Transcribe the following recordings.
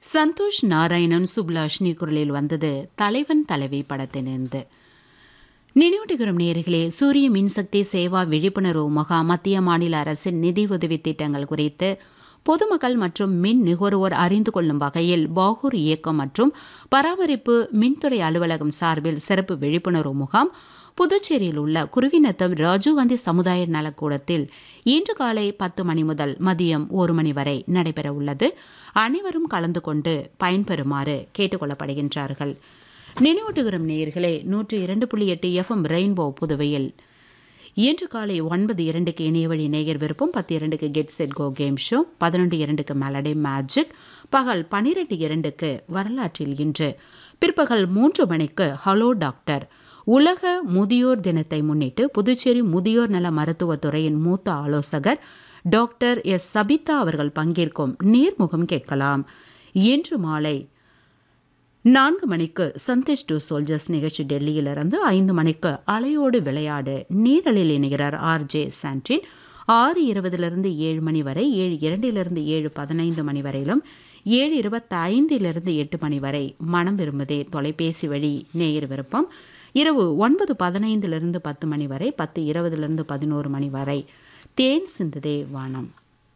சந்தோஷ் நாராயணன் சுப்லாஷினி குரலில் வந்தது தலைவன் தலைவி படத்திலிருந்து. நினைவூட்டுகிறோம் நேயர்களே, சூரிய மின்சக்தி சேவா விழிப்புணர்வு முகாம் மத்திய மாநில அரசின் நிதி உதவி திட்டங்கள் குறித்து பொதுமக்கள் மற்றும் மின் நுகர்வோர் அறிந்து கொள்ளும் வகையில் பாகூர் இயக்கம் மற்றும் பராமரிப்பு மின்துறை அலுவலகம் சார்பில் சிறப்பு விழிப்புணர்வு முகாம் புதுச்சேரியில் உள்ள குருவிநத்தம் ராஜீவ்காந்தி சமுதாய நலக்கூடத்தில் இன்று காலை 10 மணி முதல் மதியம் 1 மணி வரை நடைபெற உள்ளது. அனைவரும் கலந்து கொண்டு பயன்பெறுமாறு கேட்டுக்கொள்ளப்படுகின்றார்கள். நினைவூட்டுகிறோம் நேயர்களே, 102.8 FM ரெயின்போ புதுவையில் இன்று காலை 9:02க்கு இணையவழி நேயர் விருப்பம், 10:02க்கு get set go game show, 11:02க்கு melody magic, பகல் 12:02க்கு வரலாற்றில் இன்று, பிற்பகல் 3 மணிக்கு ஹலோ டாக்டர். உலக முதியோர் தினத்தை முன்னிட்டு புதுச்சேரி முதியோர் நல மருத்துவத்துறையின் மூத்த ஆலோசகர் டாக்டர் எஸ் சபிதா அவர்கள் பங்கேற்கும் நேர்முகம் கேட்கலாம். இன்று மாலை 4 மணிக்கு சந்தேஷ் டு சோல்ஜர்ஸ் நிகழ்ச்சி டெல்லியிலிருந்து, 5 மணிக்கு அலையோடு விளையாடு நீரலில் இணைகிறார் ஆர்ஜே சாண்டின். 6:20 7 மணி வரை, 7:02 7:15 மணி வரையிலும், 7:25 8 மணி வரை மனம் விரும்புதே தொலைபேசி வழி நேயர் விருப்பம். இரவு 9:15 10 மணி வரை, 10:20 11 மணி வரை தேன் சிந்துதே வானம்.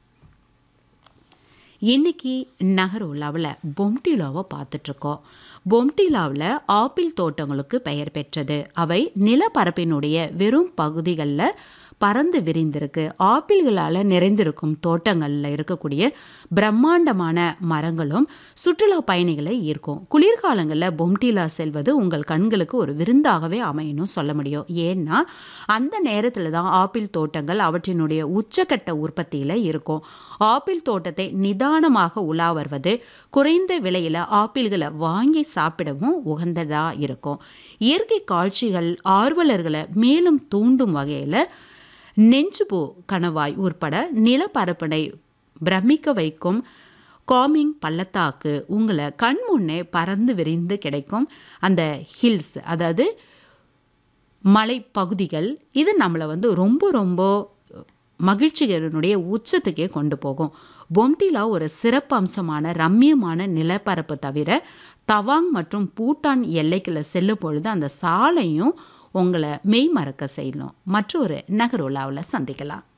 இன்னைக்கு நகரோலாவில் பொம்டிலாவை பார்த்துட்ருக்கோம். பொம்டிலாவில் ஆப்பிள் தோட்டங்களுக்கு பெயர் பெற்றது. அவை நிலப்பரப்பினுடைய வெறும் பகுதிகளில் பறந்து விரிந்திருக்கு. ஆப்பிள்களால் நிறைந்திருக்கும் தோட்டங்களில் இருக்கக்கூடிய பிரம்மாண்டமான மரங்களும் சுற்றுலா பயணிகளை ஈர்க்கும். குளிர்காலங்களில் பொம்டிலா செல்வது உங்கள் கண்களுக்கு ஒரு விருந்தாகவே அமையணும் சொல்ல முடியும். ஏன்னா அந்த நேரத்தில் தான் ஆப்பிள் தோட்டங்கள் அவற்றினுடைய உச்சக்கட்ட உற்பத்தியில் இருக்கும். ஆப்பிள் தோட்டத்தை நிதானமாக உலா வருவது, குறைந்த விலையில் ஆப்பிள்களை வாங்கி சாப்பிடவும் உகந்ததாக இருக்கும். இயற்கை காட்சிகள் ஆர்வலர்களை மேலும் தூண்டும் வகையில் நெஞ்சுபூ கணவாய் உட்பட நிலப்பரப்பினை பிரமிக்க வைக்கும் காமிங் பள்ளத்தாக்கு உங்களை கண் முன்னே பறந்து விரிந்து கிடைக்கும். அந்த ஹில்ஸ், அதாவது மலைப்பகுதிகள், இது நம்மளை ரொம்ப ரொம்ப மகிழ்ச்சிகளுடைய உச்சத்துக்கே கொண்டு போகும். பொம்டிலா ஒரு சிறப்பு அம்சமான ரம்மியமான நிலப்பரப்பு தவிர தவாங் மற்றும் பூட்டான் எல்லைக்குள்ள செல்லும் பொழுது அந்த சாலையும் உங்களை மெய் மறக்க செய்யணும். மற்றொரு நகரோலாவில் சந்திக்கலாம்.